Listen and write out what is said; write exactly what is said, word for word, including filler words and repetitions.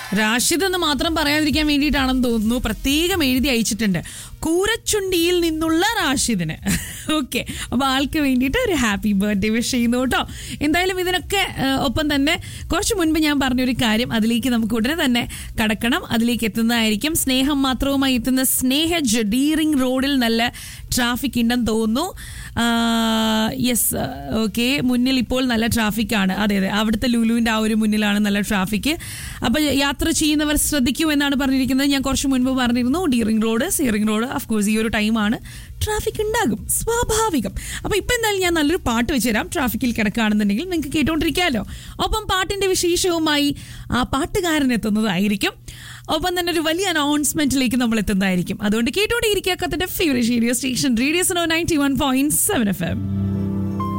റാഷിദ് എന്ന് മാത്രം പറയാതിരിക്കാൻ വേണ്ടിയിട്ടാണെന്ന് തോന്നുന്നു, പ്രത്യേകം എഴുതി അയച്ചിട്ടുണ്ട് കൂരച്ചുണ്ടിയിൽ നിന്നുള്ള റാഷിദിന്. ഓക്കെ, അപ്പൊ ആൾക്ക് വേണ്ടിയിട്ട് ഒരു ഹാപ്പി ബർത്ത്ഡേ വിഷ് ചെയ്യുന്നു കേട്ടോ. എന്തായാലും ഇതിനൊക്കെ ഒപ്പം തന്നെ കുറച്ച് മുൻപ് ഞാൻ പറഞ്ഞൊരു കാര്യം, അതിലേക്ക് നമുക്ക് ഉടനെ തന്നെ കടക്കണം. അതിലേക്ക് എത്തുന്നതായിരിക്കും. സ്നേഹം മാത്രവുമായി എത്തുന്ന സ്നേഹജ് ഡീറിംഗ് റോഡിൽ നല്ല ട്രാഫിക് ഉണ്ടെന്ന് തോന്നുന്നു. യെസ്, ഓക്കെ, മുന്നിൽ ഇപ്പോൾ നല്ല ട്രാഫിക്കാണ്. അതെ അതെ, അവിടുത്തെ ലുലുവിൻ്റെ ആ ഒരു മുന്നിലാണ് നല്ല ട്രാഫിക്. അപ്പോൾ യാത്ര ചെയ്യുന്നവർ ശ്രദ്ധിക്കൂ എന്നാണ് പറഞ്ഞിരിക്കുന്നത്. ഞാൻ കുറച്ച് മുൻപ് പറഞ്ഞിരുന്നു ഡീറിംഗ് റോഡ്, സീറിംഗ് റോഡ്, അഫ്കോഴ്സ് ഈ ഒരു ടൈമാണ് ട്രാഫിക് ഉണ്ടാകും, സ്വാഭാവികം. അപ്പോൾ ഇപ്പം എന്തായാലും ഞാൻ നല്ലൊരു പാട്ട് വെച്ചുതരാം. ട്രാഫിക്കിൽ കിടക്കുകയാണെന്നുണ്ടെങ്കിൽ നിങ്ങൾക്ക് കേട്ടോണ്ടിരിക്കാമല്ലോ. ഒപ്പം പാട്ടിൻ്റെ വിശേഷവുമായി ആ പാട്ടുകാരൻ എത്തുന്നതായിരിക്കും. ഒപ്പം തന്നെ ഒരു വലിയ അനൗൺസ്മെന്റിലേക്ക് നമ്മൾ എത്തുന്നതായിരിക്കും. അതുകൊണ്ട് കേട്ടോണ്ടിരിക്കുക കത്തിന്റെ favourite radio station radio Suno ninety one point seven F M.